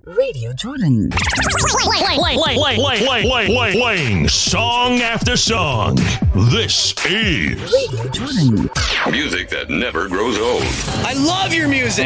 Radio Jordan. Playing song after song. This is Radio Jordan. Music that never grows old. I love your music.